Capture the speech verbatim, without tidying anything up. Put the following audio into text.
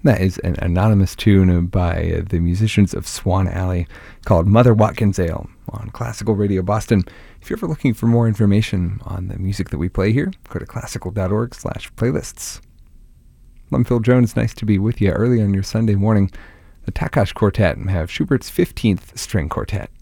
That is an anonymous tune by the musicians of Swan Alley called Mother Watkins Ale on Classical Radio Boston. If you're ever looking for more information on the music that we play here, go to classical.org slash playlists. I'm Phil Jones. Nice to be with you early on your Sunday morning. The Takács Quartet have Schubert's fifteenth String Quartet